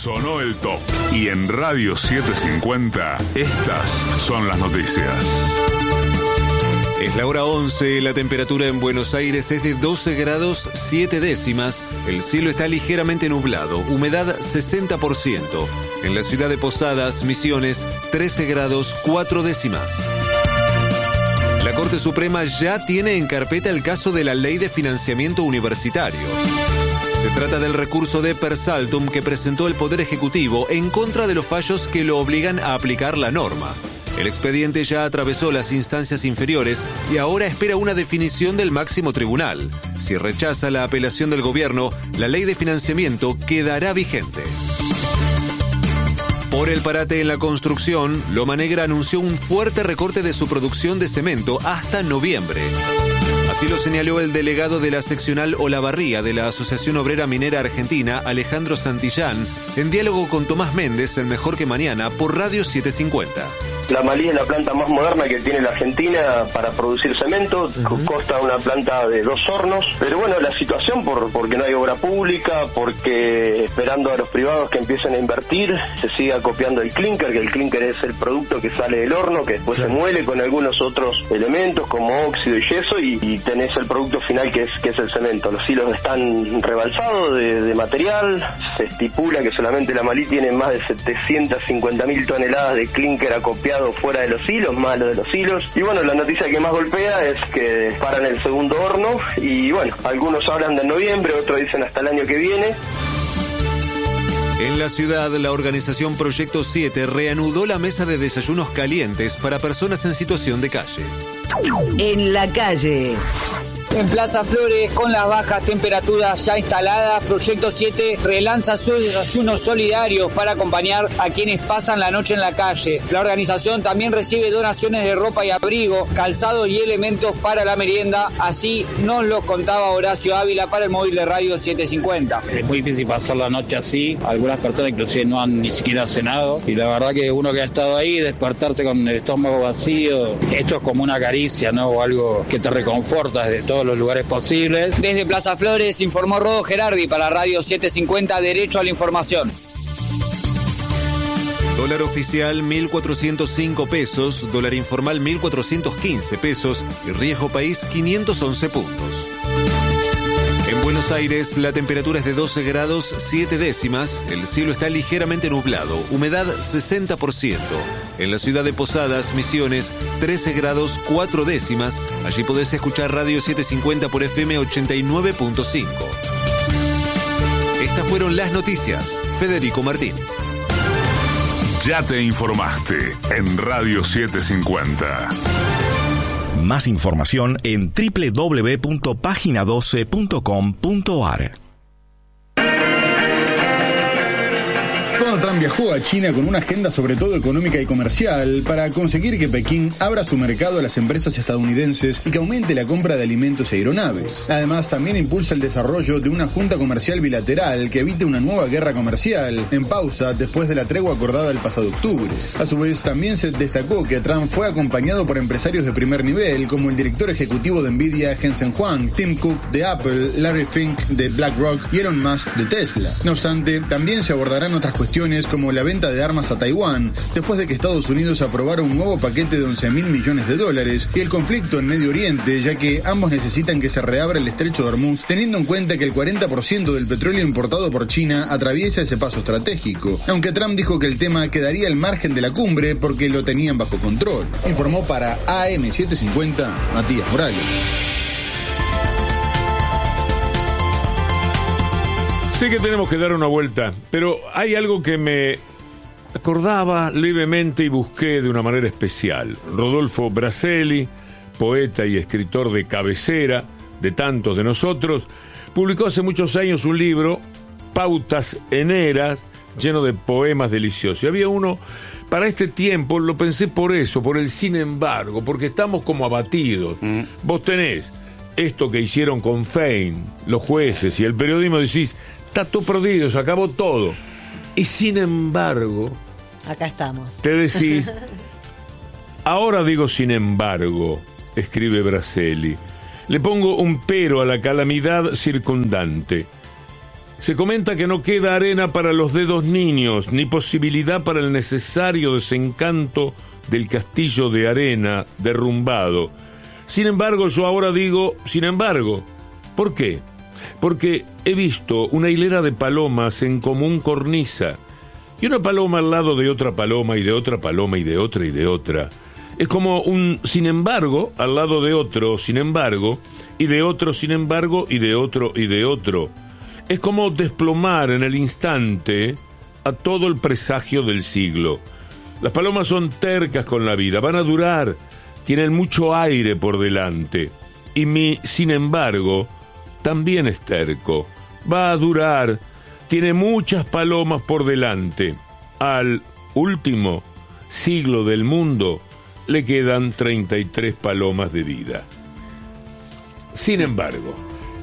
Sonó el top. Y en Radio 750, estas son las noticias. Es la hora 11, la temperatura en Buenos Aires es de 12 grados 7 décimas, el cielo está ligeramente nublado, humedad 60%. En la ciudad de Posadas, Misiones, 13 grados 4 décimas. La Corte Suprema ya tiene en carpeta el caso de la Ley de Financiamiento Universitario. Se trata del recurso de Per Saltum que presentó el Poder Ejecutivo en contra de los fallos que lo obligan a aplicar la norma. El expediente ya atravesó las instancias inferiores y ahora espera una definición del máximo tribunal. Si rechaza la apelación del gobierno, la ley de financiamiento quedará vigente. Por el parate en la construcción, Loma Negra anunció un fuerte recorte de su producción de cemento hasta noviembre. Así lo señaló el delegado de la seccional Olavarría de la Asociación Obrera Minera Argentina, Alejandro Santillán, en diálogo con Tomás Méndez en Mejor que Mañana por Radio 750. La Malí es la planta más moderna que tiene la Argentina para producir cemento, consta de una planta de 2 hornos, pero bueno, la situación porque no hay obra pública, porque esperando a los privados que empiecen a invertir, se sigue acopiando el clínker, que el clínker es el producto que sale del horno, que después se muele con algunos otros elementos como óxido y yeso y tenés el producto final que es el cemento. Los hilos están rebalsados de material, se estipula que solamente la Malí tiene más de 750.000 toneladas de clínker acopiado fuera de los hilos, más lo de los hilos. Y bueno, la noticia que más golpea es que paran el segundo horno y bueno, algunos hablan de noviembre, otros dicen hasta el año que viene. En la ciudad, la organización Proyecto 7 reanudó la mesa de desayunos calientes para personas en situación de calle. En la calle. En Plaza Flores, con las bajas temperaturas ya instaladas, Proyecto 7 relanza sus desayunos solidarios para acompañar a quienes pasan la noche en la calle. La organización también recibe donaciones de ropa y abrigo, calzado y elementos para la merienda. Así nos lo contaba Horacio Ávila para el móvil de Radio 750. Es muy difícil pasar la noche así. Algunas personas inclusive no han ni siquiera cenado. Y la verdad que uno que ha estado ahí, despertarse con el estómago vacío, esto es como una caricia, ¿no? O algo que te reconforta desde todo los lugares posibles. Desde Plaza Flores informó Rodo Gerardi para Radio 750, Derecho a la Información. Dólar oficial 1.405 pesos, dólar informal 1.415 pesos y riesgo país 511 puntos. En Buenos Aires la temperatura es de 12 grados 7 décimas, el cielo está ligeramente nublado, humedad 60%. En la ciudad de Posadas, Misiones, 13 grados 4 décimas, allí podés escuchar Radio 750 por FM 89.5. Estas fueron las noticias. Federico Martín. Ya te informaste en Radio 750. Más información en www.pagina12.com.ar. Donald Trump viajó a China con una agenda sobre todo económica y comercial para conseguir que Pekín abra su mercado a las empresas estadounidenses y que aumente la compra de alimentos y aeronaves. Además, también impulsa el desarrollo de una junta comercial bilateral que evite una nueva guerra comercial, en pausa después de la tregua acordada el pasado octubre. A su vez, también se destacó que Trump fue acompañado por empresarios de primer nivel, como el director ejecutivo de Nvidia, Jensen Huang, Tim Cook de Apple, Larry Fink de BlackRock y Elon Musk de Tesla. No obstante, también se abordarán otras cuestiones como la venta de armas a Taiwán, después de que Estados Unidos aprobara un nuevo paquete de $11.000 millones, y el conflicto en Medio Oriente, ya que ambos necesitan que se reabra el estrecho de Hormuz, teniendo en cuenta que el 40% del petróleo importado por China atraviesa ese paso estratégico, aunque Trump dijo que el tema quedaría al margen de la cumbre porque lo tenían bajo control. Informó para AM750 Matías Morales. Sé que tenemos que dar una vuelta, pero hay algo que me acordaba levemente y busqué de una manera especial. Rodolfo Braselli, poeta y escritor de cabecera de tantos de nosotros, publicó hace muchos años un libro, Pautas Eneras, lleno de poemas deliciosos. Y había uno, para este tiempo, lo pensé por eso, por el sin embargo, porque estamos como abatidos. Vos tenés esto que hicieron con Fein, los jueces y el periodismo, decís, está todo perdido, se acabó todo. Y sin embargo, acá estamos. Te decís, ahora digo sin embargo, escribe Braselli, le pongo un pero a la calamidad circundante. Se comenta que no queda arena para los dedos niños, ni posibilidad para el necesario desencanto del castillo de arena derrumbado. Sin embargo, yo ahora digo, sin embargo. ¿Por qué? Porque he visto una hilera de palomas en común cornisa, y una paloma al lado de otra paloma, y de otra paloma, y de otra, y de otra. Es como un sin embargo al lado de otro sin embargo, y de otro sin embargo, y de otro, y de otro. Es como desplomar en el instante a todo el presagio del siglo. Las palomas son tercas con la vida, van a durar, tienen mucho aire por delante. Y mi sin embargo también es terco, va a durar, tiene muchas palomas por delante. Al último siglo del mundo le quedan 33 palomas de vida. Sin embargo,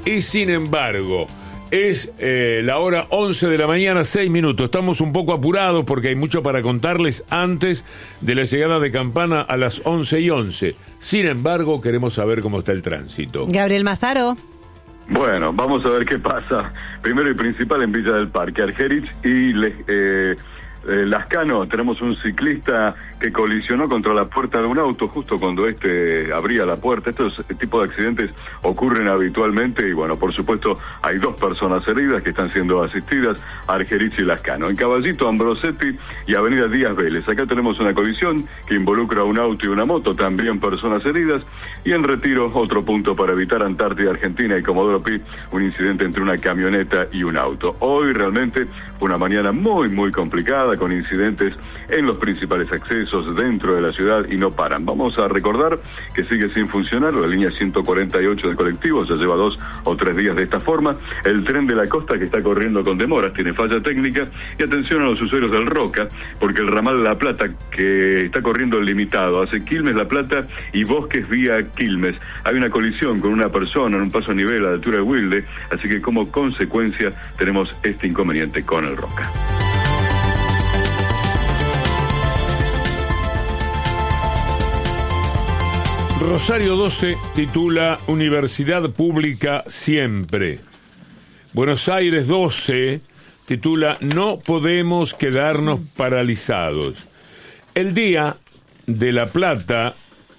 es la hora 11 de la mañana, 6 minutos. Estamos un poco apurados porque hay mucho para contarles antes de la llegada de Campana a las 11:11. Sin embargo, queremos saber cómo está el tránsito. Gabriel Mazaro. Bueno, vamos a ver qué pasa. Primero y principal en Villa del Parque, Argerich y Lascano. Tenemos un ciclista que colisionó contra la puerta de un auto justo cuando abría la puerta. Estos tipos de accidentes ocurren habitualmente y bueno, por supuesto hay 2 personas heridas que están siendo asistidas, Argerich y Lascano. En Caballito, Ambrosetti y Avenida Díaz Vélez. Acá tenemos una colisión que involucra un auto y una moto, también personas heridas. Y en Retiro, otro punto para evitar Antártida, Argentina y Comodoro Pi, un incidente entre una camioneta y un auto. Hoy realmente fue una mañana muy, muy complicada, con incidentes en los principales accesos dentro de la ciudad y no paran. Vamos a recordar que sigue sin funcionar la línea 148 del colectivo, ya lleva 2 o 3 días de esta forma. El tren de la costa que está corriendo con demoras, tiene falla técnica. Y atención a los usuarios del Roca, porque el ramal La Plata, que está corriendo limitado, hace Quilmes La Plata y Bosques vía Quilmes. Hay una colisión con una persona en un paso a nivel a la altura de Wilde, así que como consecuencia tenemos este inconveniente con el Roca. Rosario 12 titula Universidad Pública Siempre. Buenos Aires 12 titula No podemos quedarnos paralizados. El Día de la Plata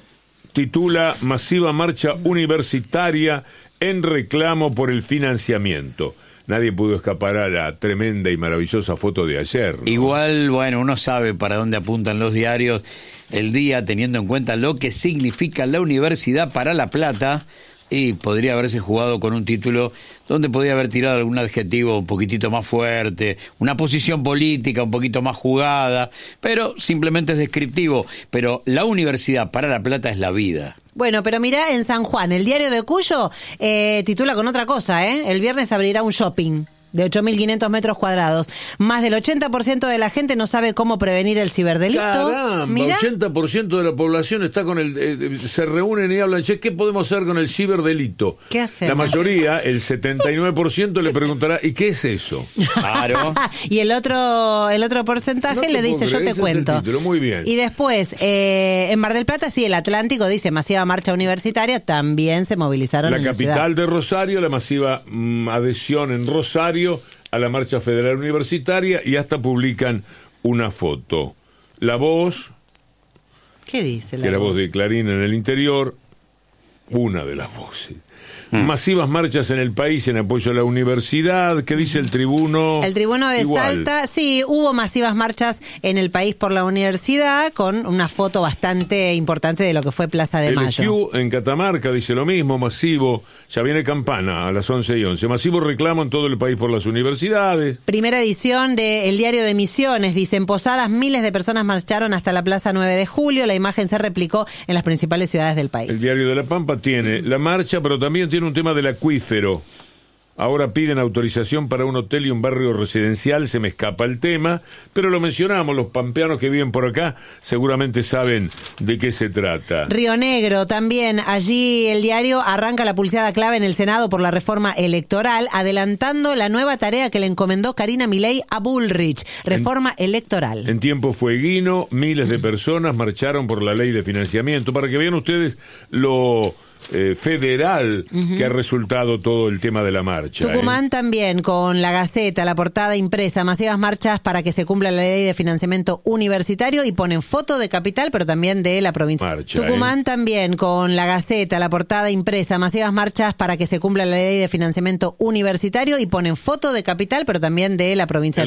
titula Masiva marcha universitaria en reclamo por el financiamiento. Nadie pudo escapar a la tremenda y maravillosa foto de ayer, ¿no? Igual, bueno, uno sabe para dónde apuntan los diarios. El Día, teniendo en cuenta lo que significa la universidad para La Plata, y podría haberse jugado con un título donde podría haber tirado algún adjetivo un poquitito más fuerte, una posición política un poquito más jugada, pero simplemente es descriptivo. Pero la universidad para La Plata es la vida. Bueno, pero mirá, en San Juan, el diario de Cuyo titula con otra cosa, ¿eh? El viernes abrirá un shopping de 8.500 metros cuadrados. Más del 80% de la gente no sabe cómo prevenir el ciberdelito. ¡Caramba! ¿Mirá? 80% de la población está con se reúnen y hablan, che, ¿qué podemos hacer con el ciberdelito? ¿Qué hacemos? La mayoría, el 79%, le preguntará, ¿y qué es eso? Claro. Y el otro porcentaje No te le dice, puedo yo creer, te ese cuento. es el título, muy bien. Y después, en Mar del Plata, sí, el Atlántico dice masiva marcha universitaria, también se movilizaron La en la capital ciudad. de Rosario, la masiva adhesión en Rosario a la marcha federal universitaria, y hasta publican una foto. La Voz, ¿Qué dice que la voz de Clarín en el interior, una de las voces. Masivas marchas en el país en apoyo a la universidad. ¿Qué dice el Tribuno? El Tribuno de Igual. Salta, sí, hubo masivas marchas en el país por la universidad, con una foto bastante importante de lo que fue Plaza de El Mayo. EQ en Catamarca dice lo mismo, masivo, ya viene Campana a las 11:11, masivo reclamo en todo el país por las universidades. Primera edición de El Diario de Misiones, dice, en Posadas miles de personas marcharon hasta la Plaza 9 de Julio, la imagen se replicó en las principales ciudades del país. El Diario de la Pampa tiene la marcha, pero también tiene un tema del acuífero. Ahora piden autorización para un hotel y un barrio residencial, se me escapa el tema, pero lo mencionamos, los pampeanos que viven por acá seguramente saben de qué se trata. Río Negro también, allí el diario arranca la pulseada clave en el Senado por la reforma electoral, adelantando la nueva tarea que le encomendó Karina Milei a Bullrich, reforma electoral. En tiempo fueguino, miles de personas marcharon por la ley de financiamiento, para que vean ustedes lo federal que ha resultado todo el tema de la marcha. Tucumán también, con la Gaceta, la portada impresa, masivas marchas para que se cumpla la ley de financiamiento universitario y ponen foto de Capital, pero también de la provincia. Tucumán también, con la Gaceta, la portada impresa, masivas marchas para que se cumpla la ley de financiamiento universitario y ponen foto de Capital, pero también de la provincia de